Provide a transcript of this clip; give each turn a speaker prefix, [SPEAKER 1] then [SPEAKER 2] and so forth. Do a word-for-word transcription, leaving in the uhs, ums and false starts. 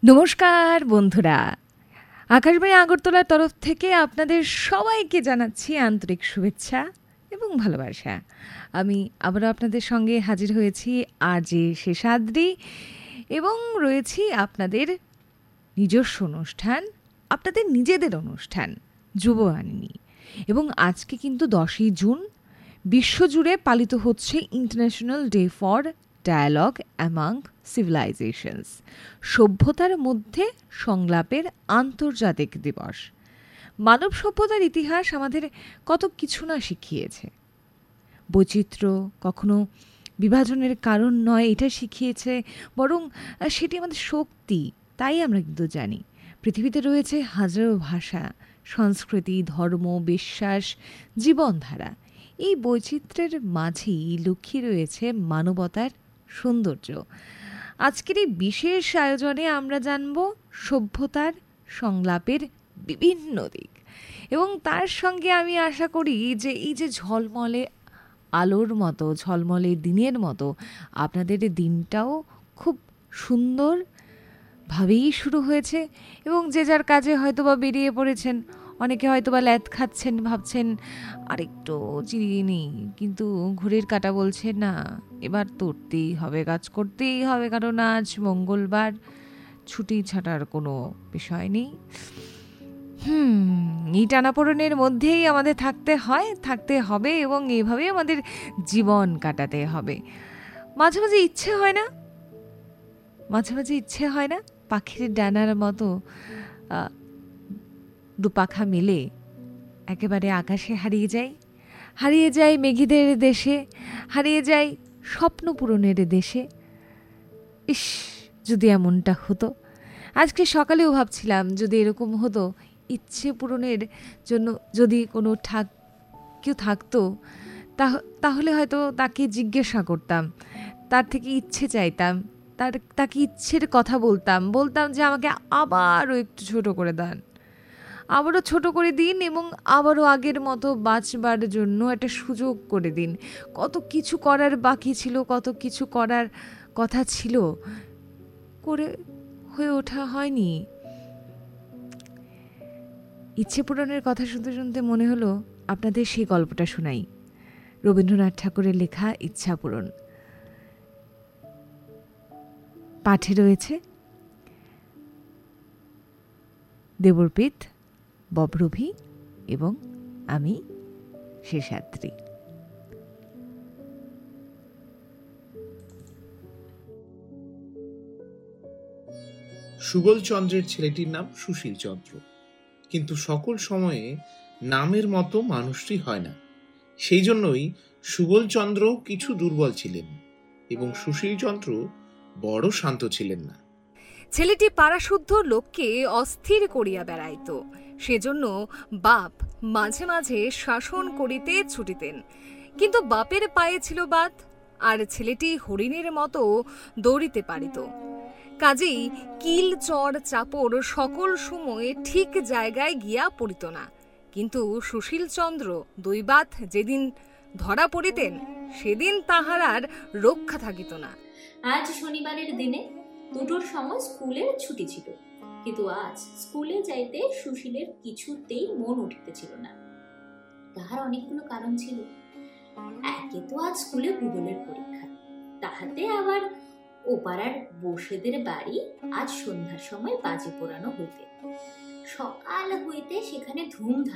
[SPEAKER 1] নমস্কার বন্ধুরা, আকাশবাণী আগরতলার তরফ থেকে আপনাদের সবাইকে জানাচ্ছি আন্তরিক শুভেচ্ছা এবং ভালোবাসা। আমি আবারও আপনাদের সঙ্গে হাজির হয়েছি আরজে শেষাদ্রি এবং রয়েছি আপনাদের নিজস্ব অনুষ্ঠান, আপনাদের নিজেদের অনুষ্ঠান যুববাণী। এবং আজকে কিন্তু দশই জুন বিশ্বজুড়ে পালিত হচ্ছে international day for dialogue among civilisations, সভ্যতার মধ্যে সংলাপের আন্তর্জাতিক দিবস। মানব সভ্যতার ইতিহাস আমাদের কত কিছু না শিখিয়েছে। বৈচিত্র্য কখনো বিভাজনের কারণ নয়, এটা শিখিয়েছে, বরং সেটি আমাদের শক্তি। তাই আমরা কিন্তু জানি পৃথিবীতে রয়েছে হাজারো ভাষা, সংস্কৃতি, ধর্ম, বিশ্বাস, জীবনধারা। এই বৈচিত্র্যের মাঝেই লুকিয়ে রয়েছে মানবতার সৌন্দর্য। আজকের এই বিশেষ আয়োজনে আমরা জানব সভ্যতার সংলাপের বিভিন্ন দিক, এবং তার সঙ্গে আমি আশা করি যে এই যে ঝলমলে আলোর মতো, ঝলমলে দিনের মতো আপনাদের দিনটাও খুব সুন্দরভাবেই শুরু হয়েছে, এবং যে যার কাজে হয়তো বা বেরিয়ে পড়েছেন। অনেকে হয়তো বা ল্যাদ খাচ্ছেন, ভাবছেন আরেকটু জিরিয়ে নিই, কিন্তু ঘড়ির কাঁটা বলছে না, এবার তোরতেই হবে, কাজ করতেই হবে, কারণ আজ মঙ্গলবার, ছুটি ছাটার কোনো বিষয় নেই। হুম এই টানাপোড়েনের মধ্যেই আমাদের থাকতে হয়, থাকতে হবে, এবং এইভাবেই আমাদের জীবন কাটাতে হবে। মাঝে মাঝে ইচ্ছে হয় না মাঝে মাঝে ইচ্ছে হয় না পাখির ডানার মতো দু পাখা মিলে একেবারে আকাশে হারিয়ে যাই, হারিয়ে যাই মেঘেদের দেশে, হারিয়ে যাই স্বপ্ন পূরণের দেশে। ইস, যদি এমনটা হতো। আজকে সকালেও ভাবছিলাম যদি এরকম হতো, ইচ্ছে পূরণের জন্য যদি কোনো ঠাক কেউ থাকতো, তাহলে হয়তো তাকে জিজ্ঞাসা করতাম, তার থেকে ইচ্ছে চাইতাম, তার তাকে ইচ্ছের কথা বলতাম বলতাম যে আমাকে আবারও একটু ছোট করে দেন, আবারও ছোট করে দিন, এবং আবারও আগের মতো বাঁচবার জন্য একটা সুযোগ করে দিন। কত কিছু করার বাকি ছিল, কত কিছু করার কথা ছিল, করে হয়ে ওঠা হয়নি। ইচ্ছে পূরণের কথা শুনতে শুনতে মনে হলো আপনাদের সেই গল্পটা শোনাই, রবীন্দ্রনাথ ঠাকুরের লেখা ইচ্ছা পূরণ। পাঠে রয়েছে দেবরপিত, ববরভি এবং আমি শেষাদ্রি।
[SPEAKER 2] সুবল চন্দ্রের ছেলেটির নাম সুশীল চন্দ্র, কিন্তু সকল সময়ে নামের মতো মানুষটি হয় না। সেই জন্যই সুবল চন্দ্র কিছু দুর্বল ছিলেন এবং সুশীল চন্দ্র বড় শান্ত ছিলেন না।
[SPEAKER 1] ছেলেটি পাড়াশুদ্ধ লোককে অস্থির করিয়া বেড়াইত, সেজন্য বাপ মাঝে মাঝে শাসন করিতে ছুটিতেন, কিন্তু বাপের পায়ে ছিল বাত, আর ছেলেটি হরিণের মতো দৌড়িতে পারিত। কাজেই কিল, চড়, চাপড় সকল সময়ে ঠিক জায়গায় গিয়া পড়িত না। কিন্তু সুশীল চন্দ্র দৈবাত যেদিন ধরা পড়িতেন, সেদিন তাহার আর রক্ষা থাকিত না।
[SPEAKER 3] আজ শনিবারের দিনে দুটোর সময় স্কুলের ছুটি ছিল, কিন্তু আজ স্কুলে যাইতে সুশীলের কিছুতেই মন উঠিতেছিল না। তাহার অনেকগুলো কারণ ছিল। একে তো আজ স্কুলে ভূগোলের পরীক্ষা, তাহাতে আবার ও পাড়ার বসেদের বাড়ি আজ সন্ধ্যার সময় বাজি পোড়ানো হইতে, সকাল হইতে সেখানে ধুমধাম